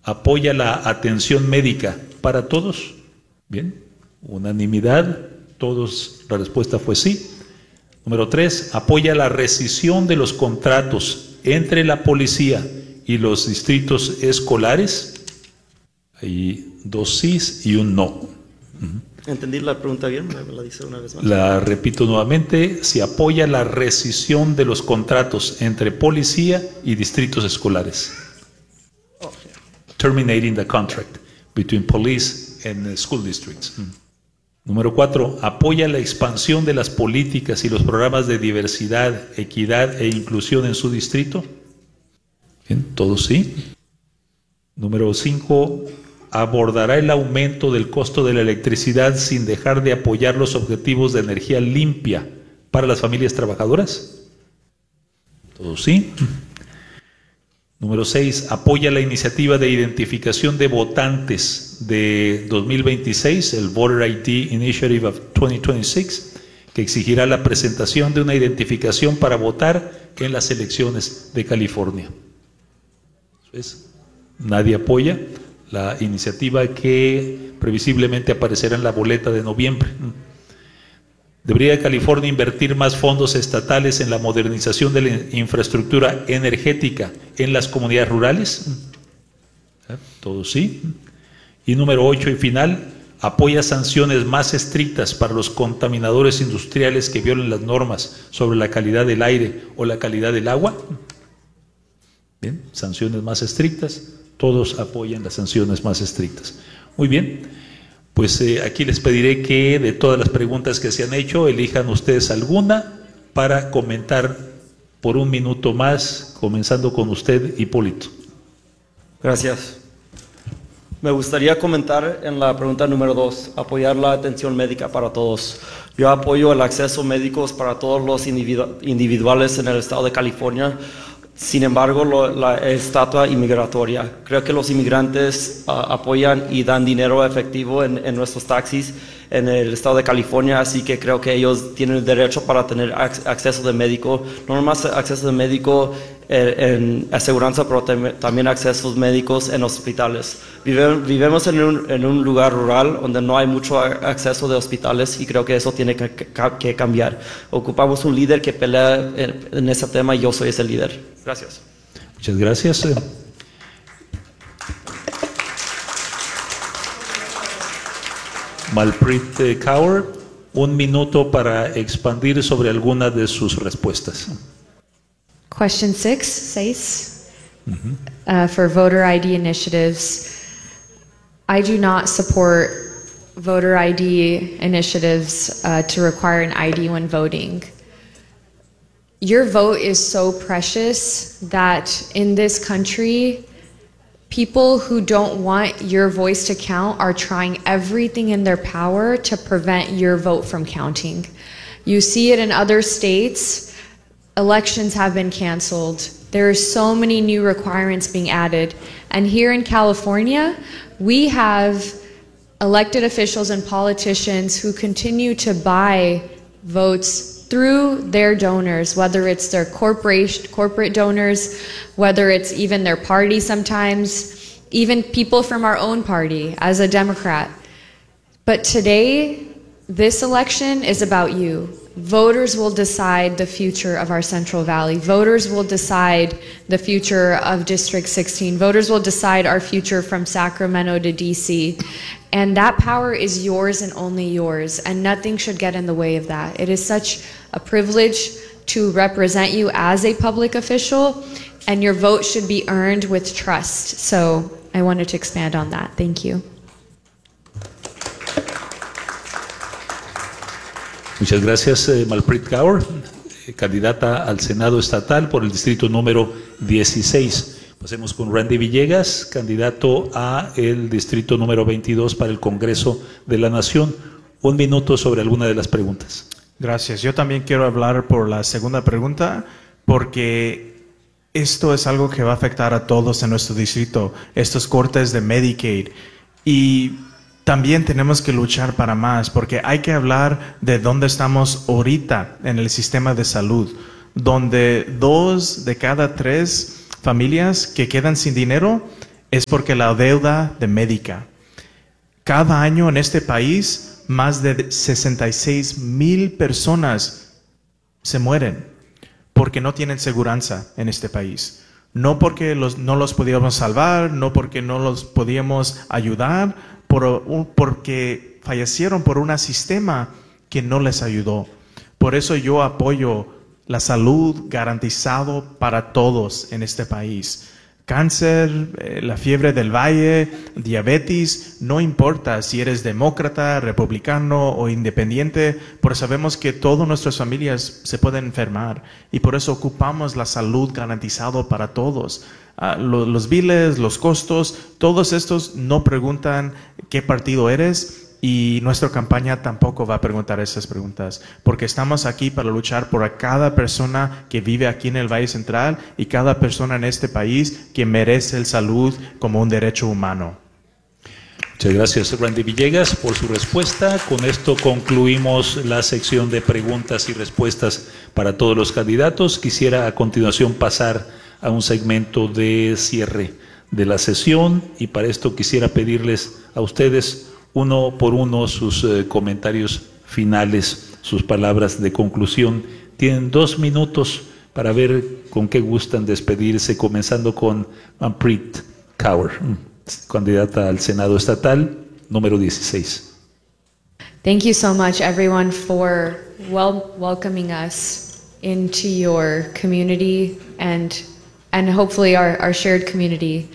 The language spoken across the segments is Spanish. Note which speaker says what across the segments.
Speaker 1: apoya la atención médica para todos. Bien, unanimidad, todos, la respuesta fue sí. Número 3, apoya la rescisión de los contratos entre la policía y los distritos escolares. Hay 2 sís y un no.
Speaker 2: ¿Entendí la pregunta bien? ¿Me la dice una vez más?
Speaker 1: La repito nuevamente, si apoya la rescisión de los contratos entre policía y distritos escolares. Terminating the contract between police and school districts. Número 4, apoya la expansión de las políticas y los programas de diversidad, equidad e inclusión en su distrito. Bien, todos sí. Número 5, abordará el aumento del costo de la electricidad sin dejar de apoyar los objetivos de energía limpia para las familias trabajadoras. Todos sí. Número 6, apoya la iniciativa de identificación de votantes de 2026, el Voter ID Initiative of 2026, que exigirá la presentación de una identificación para votar en las elecciones de California. ¿Ves? Nadie apoya la iniciativa que previsiblemente aparecerá en la boleta de noviembre. ¿Debería California invertir más fondos estatales en la modernización de la infraestructura energética en las comunidades rurales? Todos sí. Y número 8 y final, apoya sanciones más estrictas para los contaminadores industriales que violen las normas sobre la calidad del aire o la calidad del agua. Bien, sanciones más estrictas. Todos apoyan las sanciones más estrictas. Muy bien. Pues aquí les pediré que de todas las preguntas que se han hecho, elijan ustedes alguna para comentar por 1 minuto más, comenzando con usted, Hipólito.
Speaker 2: Gracias. Me gustaría comentar en la pregunta número 2, apoyar la atención médica para todos. Yo apoyo el acceso a médicos para todos los individuales en el estado de California. Sin embargo, la estatua inmigratoria. Creo que los inmigrantes apoyan y dan dinero efectivo en nuestros taxis en el estado de California, así que creo que ellos tienen el derecho para tener acceso de médico, no nomás acceso de médico en aseguranza, pero también accesos médicos en hospitales. Vivimos en un lugar rural donde no hay mucho acceso de hospitales y creo que eso tiene que cambiar. Ocupamos un líder que pelea en ese tema y yo soy ese líder. Gracias.
Speaker 1: Muchas gracias. Malpreet Kaur, 1 minuto para expandir sobre algunas de sus respuestas.
Speaker 3: Question 6, for voter ID initiatives. I do not support voter ID initiatives to require an ID when voting. Your vote is so precious that in this country, people who don't want your voice to count are trying everything in their power to prevent your vote from counting. You see it in other states. Elections have been canceled. There are so many new requirements being added. And here in California, we have elected officials and politicians who continue to buy votes through their donors, whether it's their corporate donors, whether it's even their party sometimes, even people from our own party as a Democrat. But today, this election is about you. Voters will decide the future of our Central Valley. Voters will decide the future of District 16. Voters will decide our future from Sacramento to DC. And that power is yours and only yours, and nothing should get in the way of that. It is such a privilege to represent you as a public official, and your vote should be earned with trust. So I wanted to expand on that. Thank you.
Speaker 1: Muchas gracias, Malpreet Kaur, candidata al Senado Estatal por el distrito número 16. Pasemos con Randy Villegas, candidato a el distrito número 22 para el Congreso de la Nación. 1 minuto sobre alguna de las preguntas.
Speaker 4: Gracias. Yo también quiero hablar por la segunda pregunta, porque esto es algo que va a afectar a todos en nuestro distrito, estos cortes de Medicaid. Y también tenemos que luchar para más, porque hay que hablar de dónde estamos ahorita en el sistema de salud, donde 2 de cada 3 familias que quedan sin dinero es porque la deuda de médica. Cada año en este país, más de 66,000 personas se mueren porque no tienen seguridad en este país. No porque no los podíamos salvar, no porque no los podíamos ayudar, porque fallecieron por un sistema que no les ayudó. Por eso yo apoyo la salud garantizado para todos en este país. Cáncer, la fiebre del valle, diabetes, no importa si eres demócrata, republicano o independiente, porque sabemos que todas nuestras familias se pueden enfermar y por eso ocupamos la salud garantizado para todos. Los biles, los costos, todos estos no preguntan qué partido eres. Y nuestra campaña tampoco va a preguntar esas preguntas, porque estamos aquí para luchar por cada persona que vive aquí en el Valle Central y cada persona en este país que merece la salud como un derecho humano.
Speaker 1: Muchas gracias, Randy Villegas, por su respuesta. Con esto concluimos la sección de preguntas y respuestas para todos los candidatos. Quisiera a continuación pasar a un segmento de cierre de la sesión y para esto quisiera pedirles a ustedes uno por uno sus comentarios finales, sus palabras de conclusión. Tienen 2 minutos para ver con qué gustan despedirse, comenzando con Manpreet Kaur, candidata al Senado Estatal, número 16.
Speaker 3: Thank you so much, everyone, for welcoming us into your community and hopefully our shared community.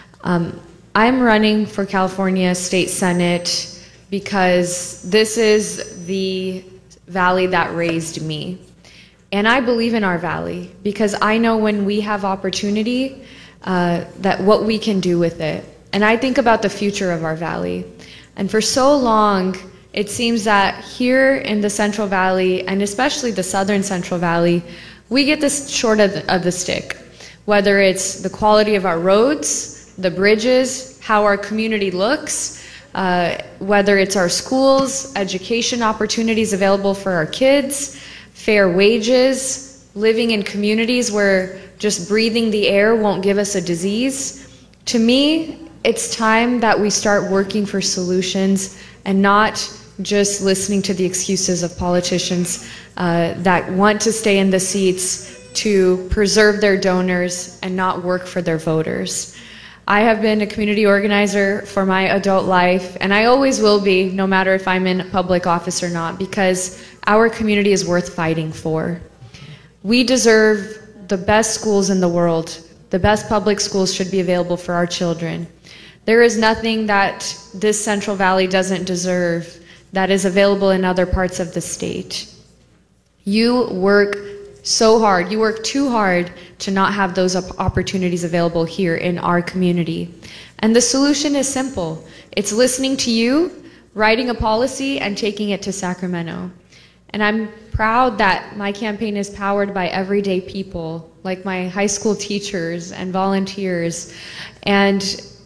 Speaker 3: I'm running for California State Senate because this is the valley that raised me. And I believe in our valley because I know when we have opportunity, that what we can do with it. And I think about the future of our valley. And for so long, it seems that here in the Central Valley, and especially the Southern Central Valley, we get this short of the stick. Whether it's the quality of our roads, the bridges, how our community looks, whether it's our schools, education opportunities available for our kids, fair wages, living in communities where just breathing the air won't give us a disease. To me, it's time that we start working for solutions and not just listening to the excuses of politicians that want to stay in the seats to preserve their donors and not work for their voters. I have been a community organizer for my adult life, and I always will be, no matter if I'm in public office or not, because our community is worth fighting for. We deserve the best schools in the world. The best public schools should be available for our children. There is nothing that this Central Valley doesn't deserve that is available in other parts of the state. You work so hard, you work too hard to not have those opportunities available here in our community. And the solution is simple. It's listening to you, writing a policy, and taking it to Sacramento. And I'm proud that my campaign is powered by everyday people, like my high school teachers and volunteers. And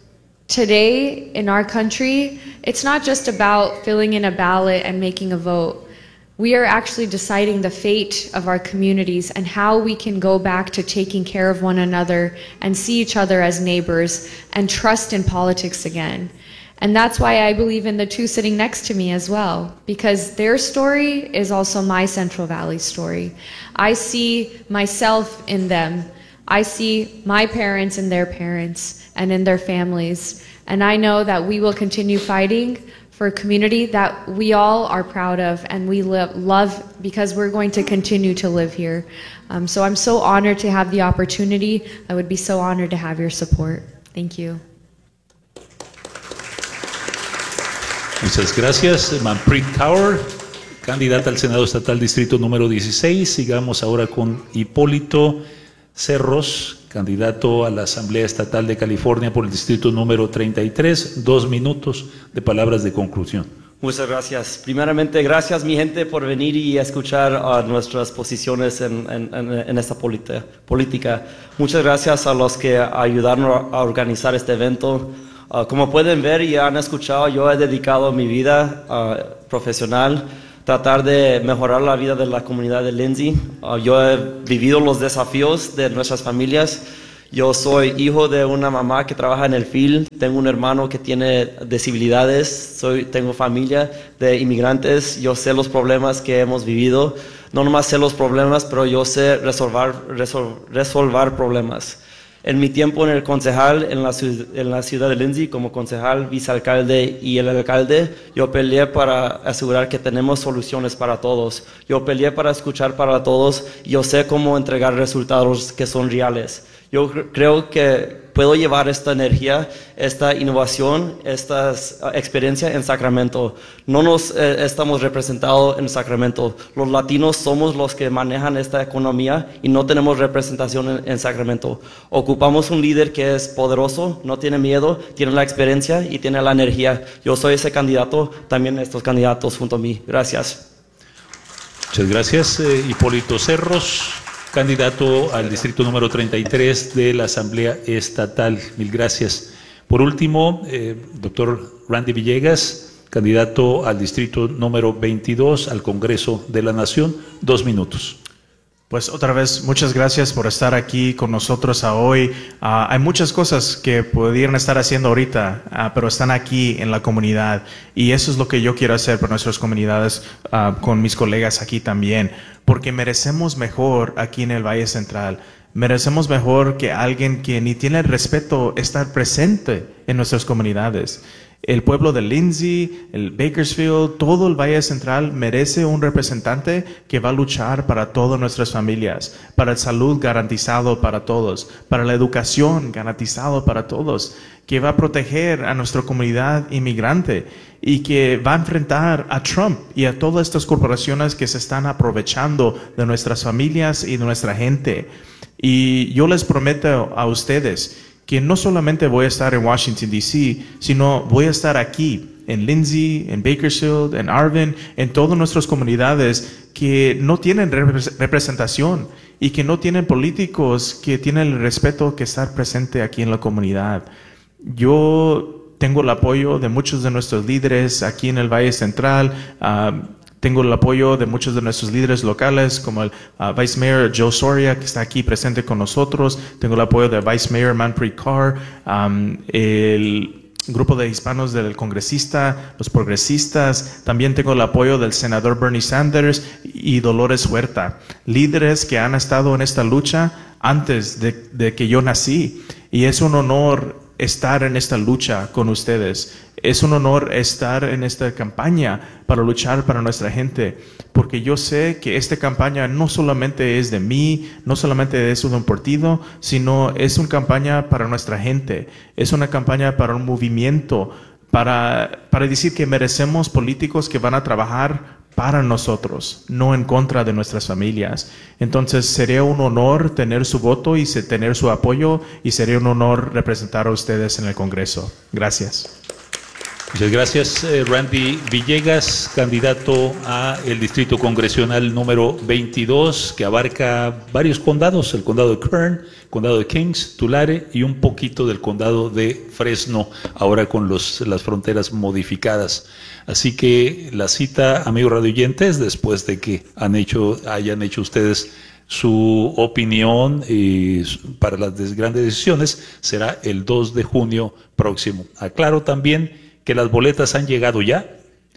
Speaker 3: today in our country, it's not just about filling in a ballot and making a vote. We are actually deciding the fate of our communities and how we can go back to taking care of one another and see each other as neighbors and trust in politics again. And that's why I believe in the two sitting next to me as well, because their story is also my Central Valley story. I see myself in them. I see my parents in their parents and in their families. And I know that we will continue fighting for a community that we all are proud of and we love because we're going to continue to live here. So I'm so honored to have the opportunity. I would be so honored to have your support. Thank you.
Speaker 1: Muchas gracias, Manpreet Kaur, candidata al Senado Estatal Distrito número 16. Sigamos ahora con Hipólito Cerros, candidato a la Asamblea Estatal de California por el Distrito número 33. 2 minutos de palabras de conclusión.
Speaker 2: Muchas gracias. Primeramente, gracias mi gente por venir y escuchar nuestras posiciones en esta política. Muchas gracias a los que ayudaron a organizar este evento. Como pueden ver y han escuchado, yo he dedicado mi vida profesional tratar de mejorar la vida de la comunidad de Lindsay. Yo he vivido los desafíos de nuestras familias Yo soy hijo de una mamá que trabaja en el field, tengo un hermano que tiene disabilidades, tengo familia de inmigrantes, yo sé los problemas que hemos vivido, no nomás sé los problemas, pero yo sé resolver problemas. En mi tiempo en el concejal, en la ciudad de Lindsay, como concejal, vicealcalde y el alcalde, yo peleé para asegurar que tenemos soluciones para todos. Yo peleé para escuchar para todos y yo sé cómo entregar resultados que son reales. Yo creo que puedo llevar esta energía, esta innovación, esta experiencia en Sacramento. No nos estamos representados en Sacramento. Los latinos somos los que manejan esta economía y no tenemos representación en Sacramento. Ocupamos un líder que es poderoso, no tiene miedo, tiene la experiencia y tiene la energía. Yo soy ese candidato, también estos candidatos junto a mí. Gracias.
Speaker 1: Muchas gracias. Hipólito Cerros, candidato al distrito número 33 de la Asamblea Estatal. Mil gracias. Por último, doctor Randy Villegas, candidato al distrito número 22 al Congreso de la Nación. 2 minutos.
Speaker 4: Pues otra vez, muchas gracias por estar aquí con nosotros hoy. Hay muchas cosas que pudieran estar haciendo ahorita, pero están aquí en la comunidad. Y eso es lo que yo quiero hacer por nuestras comunidades, con mis colegas aquí también. Porque merecemos mejor aquí en el Valle Central. Merecemos mejor que alguien que ni tiene el respeto estar presente en nuestras comunidades. El pueblo de Lindsay, el Bakersfield, todo el Valle Central merece un representante que va a luchar para todas nuestras familias, para la salud garantizado para todos, para la educación garantizado para todos, que va a proteger a nuestra comunidad inmigrante y que va a enfrentar a Trump y a todas estas corporaciones que se están aprovechando de nuestras familias y de nuestra gente. Y yo les prometo a ustedes que no solamente voy a estar en Washington, D.C., sino voy a estar aquí, en Lindsay, en Bakersfield, en Arvin, en todas nuestras comunidades que no tienen representación y que no tienen políticos que tienen el respeto que estar presente aquí en la comunidad. Yo tengo el apoyo de muchos de nuestros líderes aquí en el Valle Central. Tengo el apoyo de muchos de nuestros líderes locales, como el Vice Mayor Joe Soria, que está aquí presente con nosotros. Tengo el apoyo del Vice Mayor Manpreet Kaur, el grupo de hispanos del congresista, los progresistas. También tengo el apoyo del senador Bernie Sanders y Dolores Huerta, líderes que han estado en esta lucha antes de que yo nací. Y es un honor estar en esta lucha con ustedes. Es un honor estar en esta campaña para luchar para nuestra gente, porque yo sé que esta campaña no solamente es de mí, no solamente es de un partido, sino es una campaña para nuestra gente, es una campaña para un movimiento, para decir que merecemos políticos que van a trabajar para nosotros, no en contra de nuestras familias. Entonces sería un honor tener su voto y tener su apoyo, y sería un honor representar a ustedes en el Congreso. Gracias.
Speaker 1: Muchas gracias, Randy Villegas, candidato a el distrito congresional número 22, que abarca varios condados: el condado de Kern, el condado de Kings, Tulare y un poquito del condado de Fresno, ahora con las fronteras modificadas. Así que la cita, amigos radioyentes, después de que hayan hecho ustedes su opinión para las grandes decisiones, será el 2 de junio próximo. Aclaro también que las boletas han llegado ya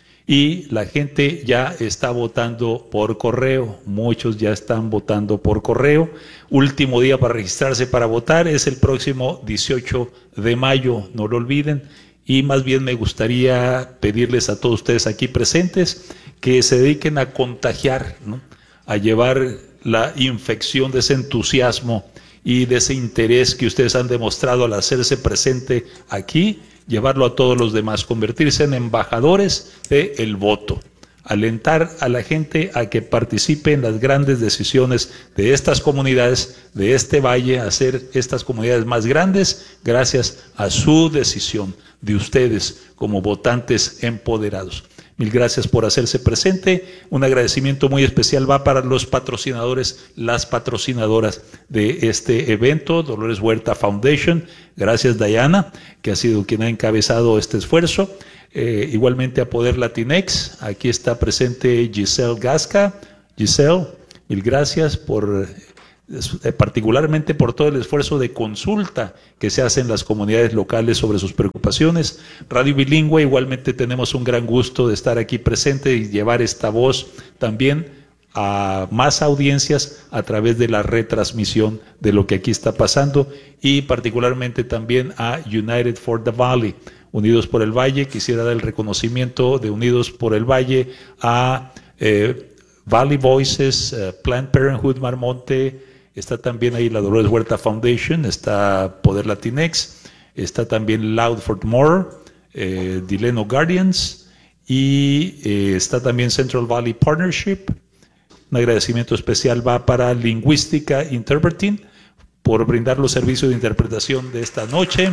Speaker 1: y la gente ya está votando por correo. Muchos ya están votando por correo. Último día para registrarse para votar es el próximo 18 de mayo, no lo olviden. Y más bien me gustaría pedirles a todos ustedes aquí presentes que se dediquen a contagiar, ¿no?, a llevar la infección de ese entusiasmo y de ese interés que ustedes han demostrado al hacerse presente aquí, llevarlo a todos los demás, convertirse en embajadores del voto, alentar a la gente a que participe en las grandes decisiones de estas comunidades, de este valle, hacer estas comunidades más grandes gracias a su decisión, de ustedes como votantes empoderados. Mil gracias por hacerse presente. Un agradecimiento muy especial va para los patrocinadores, las patrocinadoras de este evento, Dolores Huerta Foundation. Gracias, Diana, que ha sido quien ha encabezado este esfuerzo. Igualmente a Poder Latinex. Aquí está presente Giselle Gasca. Giselle, mil gracias por particularmente por todo el esfuerzo de consulta que se hace en las comunidades locales sobre sus preocupaciones. Radio Bilingüe, igualmente tenemos un gran gusto de estar aquí presente y llevar esta voz también a más audiencias a través de la retransmisión de lo que aquí está pasando, y particularmente también a United for the Valley, Unidos por el Valle. Quisiera dar el reconocimiento de Unidos por el Valle a Valley Voices, Planned Parenthood Marmonte, está también ahí la Dolores Huerta Foundation, está Poder Latinx, está también Loud for More, Dileno Guardians, y está también Central Valley Partnership. Un agradecimiento especial va para Lingüística Interpreting por brindar los servicios de interpretación de esta noche.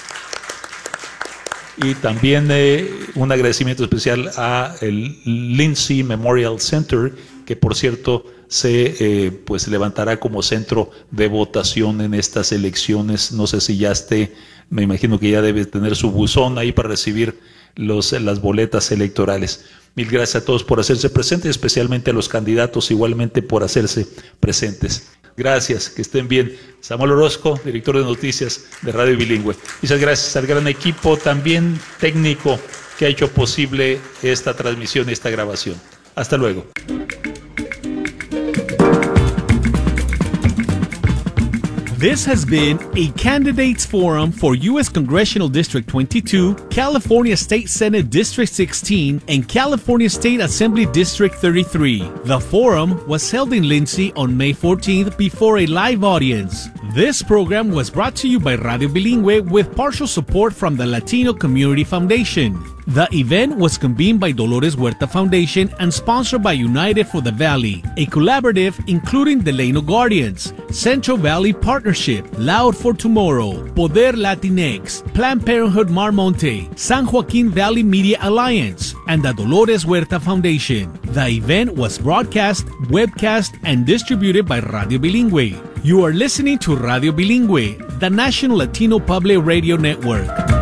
Speaker 1: Y también un agradecimiento especial a el Lindsay Memorial Center, que por cierto se pues levantará como centro de votación en estas elecciones. No sé si ya esté, me imagino que ya debe tener su buzón ahí para recibir las boletas electorales. Mil gracias a todos por hacerse presentes, especialmente a los candidatos igualmente por hacerse presentes. Gracias, que estén bien. Samuel Orozco, director de noticias de Radio Bilingüe. Muchas gracias al gran equipo también técnico que ha hecho posible esta transmisión y esta grabación. Hasta luego.
Speaker 5: This has been a candidates forum for U.S. Congressional District 22, California State Senate District 16, and California State Assembly District 33. The forum was held in Lindsay on May 14th before a live audience. This program was brought to you by Radio Bilingüe with partial support from the Latino Community Foundation. The event was convened by Dolores Huerta Foundation and sponsored by United for the Valley, a collaborative including the Delano Guardians, Central Valley Partnership, Loud for Tomorrow, Poder Latinx, Planned Parenthood Marmonte, San Joaquin Valley Media Alliance, and the Dolores Huerta Foundation. The event was broadcast, webcast, and distributed by Radio Bilingüe. You are listening to Radio Bilingüe, the National Latino Public Radio Network.